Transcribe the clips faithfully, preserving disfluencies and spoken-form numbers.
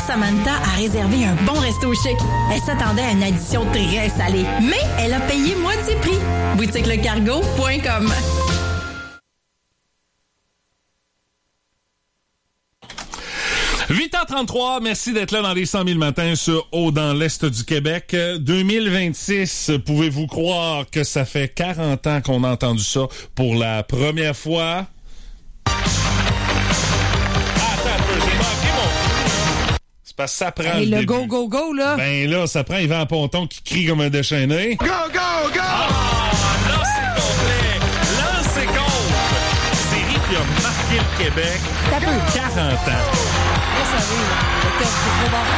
Samantha a réservé un bon resto chic. Elle s'attendait à une addition très salée, mais elle a payé moitié prix. boutique le cargo point com. huit heures trente-trois, merci d'être là dans les cent mille matins sur Haut dans l'Est du Québec. deux mille vingt-six, pouvez-vous croire que ça fait quarante ans qu'on a entendu ça pour la première fois? Attends un peu, j'ai manqué mon... C'est parce que ça prend hey, le le début. go, go, go, là. Ben là, ça prend Yvan Ponton qui crie comme un déchaîné. Go, go, go! Ah, là, c'est complet. Là, c'est compte. Série qui a marqué le Québec. T'as peu. quarante ans. Là, ça arrive. Le thème, c'est trop bon.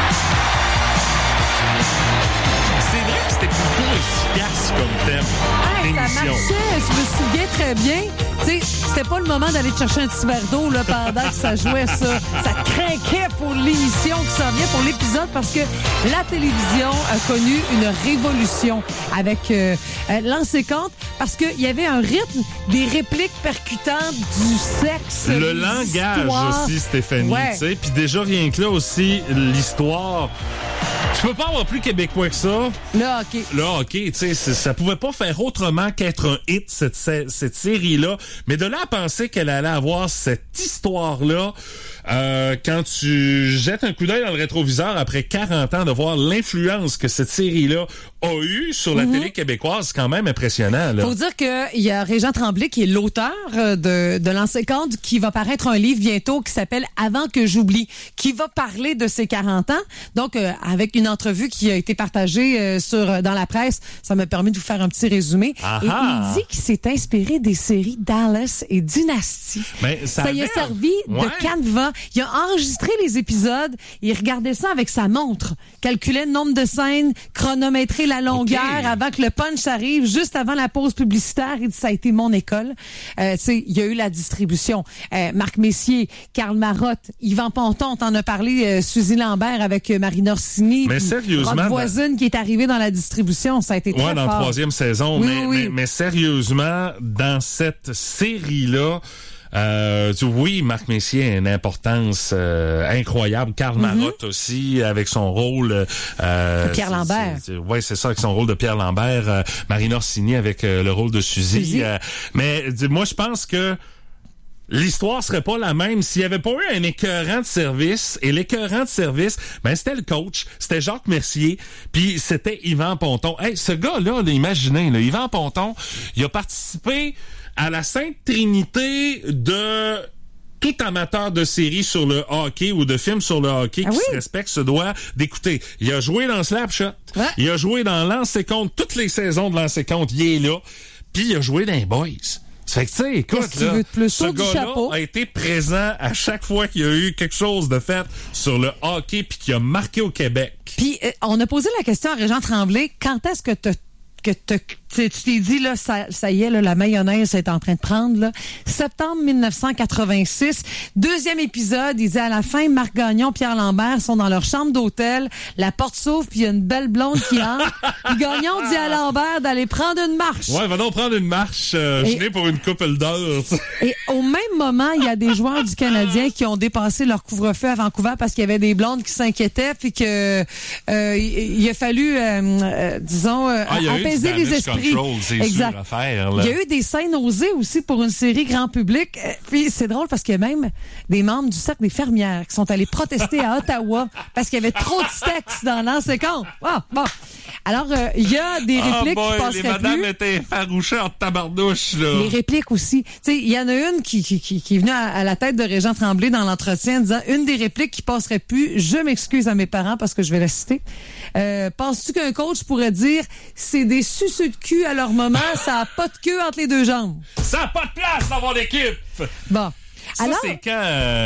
C'est vrai que c'était plutôt efficace comme thème Hey, ça d'émission. marchait, je me souviens très bien. Tu sais, c'était pas le moment d'aller te chercher un petit verre d'eau là, pendant que ça jouait, ça. Ça craquait pour l'émission qui s'en vient, pour l'épisode, parce que la télévision a connu une révolution avec euh, euh, l'an cinquante, parce qu'il y avait un rythme, des répliques percutantes, du sexe, Le des langage histoires. aussi, Stéphanie, Ouais. tu sais. Puis déjà, rien que là aussi, l'histoire... Tu peux pas avoir plus québécois que ça. Là, OK. Là, OK, tu sais, c'est- ça pouvait pas faire autrement qu'être un hit, cette, cette, cette série-là. Mais de là à penser qu'elle allait avoir cette histoire-là, euh, quand tu jettes un coup d'œil dans le rétroviseur après quarante ans, de voir l'influence que cette série-là a eue sur la Mm-hmm. télé québécoise, c'est quand même impressionnant, là. Faut dire qu'il y a Régent Tremblay qui est l'auteur euh, de, de l'an cinquante qui va paraître un livre bientôt qui s'appelle Avant que j'oublie, qui va parler de ses quarante ans. Donc, euh, avec une entrevue qui a été partagée euh, sur dans la presse, ça m'a permis de vous faire un petit résumé. Ah Et ah. il dit qu'il s'est inspiré des séries Dallas et Dynasty. Ben, ça ça y a avait- servi Ouais. de canevas. Il a enregistré les épisodes, il regardait ça avec sa montre, calculait le nombre de scènes, chronométrait la longueur Ok. avant que le punch arrive, juste avant la pause publicitaire. Il dit, ça a été mon école. Euh, tu sais, il y a eu la distribution. Euh, Marc Messier, Karl Marotte, Yvan Ponton, t'en as parlé, euh, Suzy Lambert avec euh, Marie Norsini. Mais puis sérieusement, Rock Voisine qui est arrivé dans la distribution. Ça a été très Ouais, dans la fort. troisième saison. Oui, mais, oui. mais, mais sérieusement, dans cette série-là, euh, tu- oui, Marc Messier a une importance euh, incroyable. Karl Marotte aussi, avec son rôle... Euh, Pierre c'est- Lambert. c'est- c'est- Ouais, c'est ça, avec son rôle de Pierre Lambert. Euh, Marie Norsini avec euh, le rôle de Suzy. Suzy. Euh, mais dis- moi, je pense que l'histoire serait pas la même s'il y avait pas eu un écœurant de service. Et l'écœurant de service, ben c'était le coach, c'était Jacques Mercier, puis c'était Yvan Ponton. Hey, ce gars-là, là, imaginez, là, Yvan Ponton, il a participé à la Sainte Trinité de tout amateur de séries sur le hockey ou de films sur le hockey Ah qui oui? se respecte se doit d'écouter. Il a joué dans Slapshot, Ouais. il a joué dans Lancer Compte, toutes les saisons de Lancer Compte, il est là, puis il a joué dans les Boys. Ça fait que, tu sais, écoute, Qu'est-ce que tu là, veux de plus? ce Saut du gars-là chapeau. a été présent à chaque fois qu'il y a eu quelque chose de fait sur le hockey puis qui a marqué au Québec. Puis, euh, on a posé la question à Régent Tremblay, quand est-ce que t'as que t'as- tu tu t'es dit, là, ça, ça y est, là, la mayonnaise est en train de prendre, là. Septembre mille neuf cent quatre-vingt-six, deuxième épisode, il dit à la fin, Marc Gagnon, Pierre Lambert sont dans leur chambre d'hôtel, la porte s'ouvre, puis il y a une belle blonde qui entre. Puis Gagnon dit à Lambert d'aller prendre une marche. Ouais, va donc prendre une marche. Euh, Et- je n'ai pour une couple d'heures. tu sais. Et au même moment, il y a des joueurs du Canadien qui ont dépassé leur couvre-feu à Vancouver parce qu'il y avait des blondes qui s'inquiétaient, puis que euh, il, il a fallu, euh, euh, disons, euh, Ah, il y a eu du apaiser les damage esprits. control, c'est Exact. sûr à faire, là. Il y a eu des scènes osées aussi pour une série grand public. Euh, Puis c'est drôle parce qu'il y a même des membres du Cercle des fermières qui sont allés protester à Ottawa parce qu'il y avait trop de sexe dans l'enséquence. Ah, bon. Alors, euh, il y a des Ah, répliques boy, qui les passeraient madames plus. étaient effarouchées en tabarnouche, là. Les répliques aussi. Tu sais, il y en a une qui, qui, qui, qui est venue à, à la tête de Régent Tremblay dans l'entretien en disant une des répliques qui passerait plus, je m'excuse à mes parents parce que je vais la citer. Euh, penses-tu qu'un coach pourrait dire c'est des suceux de cul à leur moment, ça a pas de queue entre les deux jambes? Ça n'a pas de place dans mon équipe! Bon. Ça, Alors, c'est quand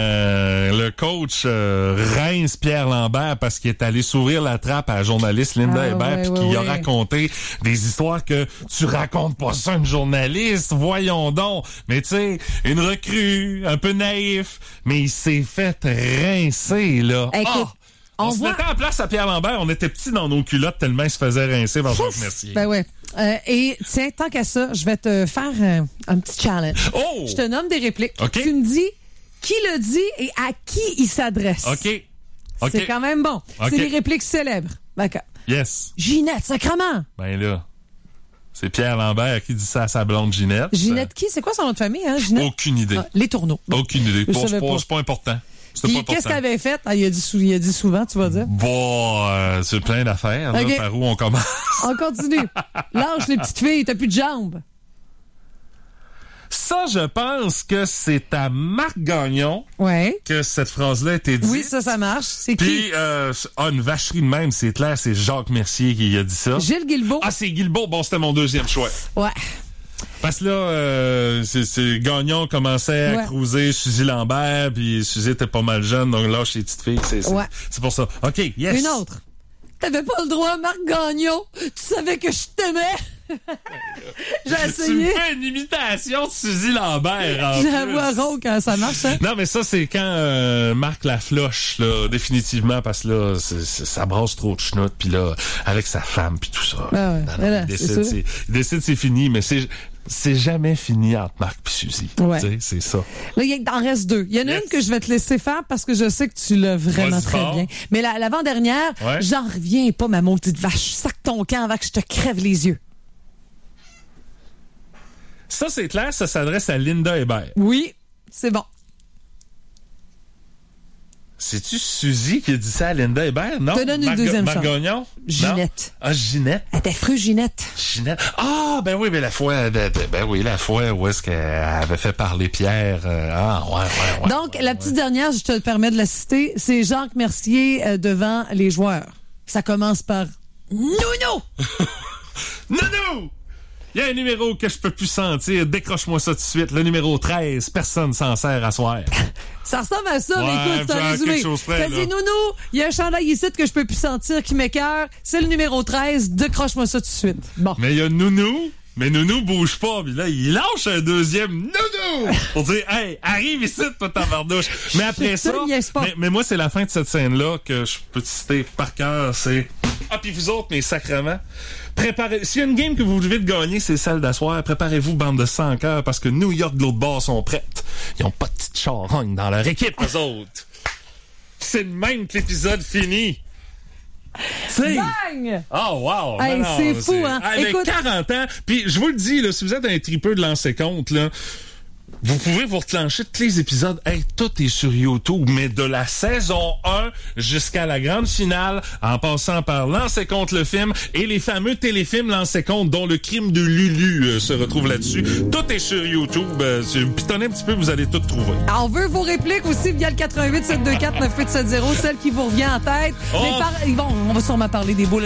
euh, le coach euh, rince Pierre Lambert parce qu'il est allé s'ouvrir la trappe à la journaliste Linda Ah, Hébert ouais, puis ouais, qu'il a ouais. raconté des histoires que tu racontes pas ça à une journaliste, voyons donc. Mais tu sais, une recrue, un peu naïf, mais il s'est fait rincer, là. Écoute, Ah! On, on se voit- mettait en place à Pierre Lambert, on était petits dans nos culottes tellement il se faisait rincer par Jacques Mercier. ben ouais. Euh, et tiens, tant qu'à ça, je vais te faire un, un petit challenge. Oh! Je te nomme des répliques. OK. Tu me dis qui le dit et à qui il s'adresse. OK. OK. C'est quand même bon. OK. C'est les répliques célèbres. D'accord. Yes. Ginette, sacrement. Ben là, c'est Pierre Lambert qui dit ça à sa blonde Ginette. Ginette qui? C'est quoi son nom de famille, hein, Ginette? Aucune idée. Ah, les tourneaux. Bon. Aucune idée. Je Bon, c'est savais pas, pas. c'est pas important. C'est Puis, pas important. qu'est-ce qu'elle avait fait? Ah, il, a dit sou- il a dit souvent, tu vas dire. Bon, euh, c'est plein d'affaires. OK. Là, par où on commence? On continue. Lâche les petites filles, t'as plus de jambes. Ça, je pense que c'est à Marc Gagnon Ouais. que cette phrase-là a été dite. Oui, ça, ça marche. C'est qui? Puis, euh, ah, une vacherie de même, c'est clair, c'est Jacques Mercier qui a dit ça. Gilles Guilbeault. Ah, c'est Guilbeault. Bon, c'était mon deuxième choix. Ouais. Parce que là, euh, c'est, c'est Gagnon commençait à Ouais. cruiser Suzy Lambert, puis Suzy était pas mal jeune, donc lâche les petites filles. C'est, c'est, Ouais. c'est pour ça. OK, yes. Une autre. T'avais pas le droit, Marc Gagnon. Tu savais que je t'aimais. J'ai Tu me essayé. fais une imitation de Suzy Lambert, en J'ai la plus. voix rauque quand ça marche, hein? Non, mais ça, c'est quand euh, Marc Lafloche, là, définitivement, parce que là, c'est, c'est, ça brasse trop de chenoute, puis là, avec sa femme, puis tout ça. Ah ouais, Non, non, voilà, il, c'est décide, ça. c'est, il décide c'est fini, mais c'est, c'est jamais fini entre Marc et Suzy. Ouais. Tu sais, c'est ça. Là, il en reste deux. Il y en a Yes. une que je vais te laisser faire parce que je sais que tu l'as vraiment Vas-y très fort. bien. Mais la, l'avant-dernière, Ouais. j'en reviens pas, ma maudite vache. Sac ton camp avant que je te crève les yeux. Ça, c'est clair, ça s'adresse à Linda Hébert. Oui, c'est bon. C'est-tu Suzy qui a dit ça à Linda Hébert? Non? Je te donne une Marc- deuxième Marc chance. Gagnon? Ginette. Non? Ah, Ginette. Elle était fru Ginette. Ginette. Ah, ben oui, mais la fois, de- de- ben oui, la fois où est-ce qu'elle avait fait parler Pierre. euh, ah, ouais, ouais, ouais. Donc, ouais, la ouais. petite dernière, je te permets de la citer, c'est Jacques Mercier euh, devant les joueurs. Ça commence par Nounou! Non, non! Il y a un numéro que je peux plus sentir. Décroche-moi ça tout de suite. Le numéro treize. Personne s'en sert à soir. Ça ressemble à ça, Ouais, mais écoute, c'est genre un résumé. quelque chose près, Ça là. dit Nounou, il y a un chandail ici que je peux plus sentir qui m'écoeure. C'est le numéro treize. Décroche-moi ça tout de suite. Bon. Mais il y a Nounou. Mais Nounou bouge pas. Puis là, il lâche un deuxième Nounou! Pour dire, hey, arrive ici, toi, tabarnouche. Mais après Je ça. te niaise pas. Mais, mais moi, c'est la fin de cette scène-là que je peux te citer par cœur. C'est. Ah, puis vous autres, mes sacrements. Préparez. S'il y a une game que vous devez de gagner, c'est celle d'asseoir. Préparez-vous, bande de sans cœur, parce que New York de l'autre bord sont prêtes. Ils ont pas de petite charogne dans leur équipe, eux autres. C'est le même que l'épisode finit. T'sais. Bang! Oh wow! Hey, Non, non, c'est fou, hein? Avec Écoute- quarante ans, puis je vous le dis, là, si vous êtes un tripeux de lancer compte, là, vous pouvez vous reclencher tous les épisodes. Hey, tout est sur YouTube, mais de la saison un jusqu'à la grande finale, en passant par Lancer contre le film et les fameux téléfilms Lancer contre, dont le crime de Lulu euh, se retrouve là-dessus. Tout est sur YouTube. Euh, si vous pitonnez un petit peu, vous allez tout trouver. On veut vos répliques aussi via le quatre-vingt-huit sept deux quatre neuf huit sept zéro, celle qui vous revient en tête. Oh! Les par- ils vont- on va sûrement parler des boules.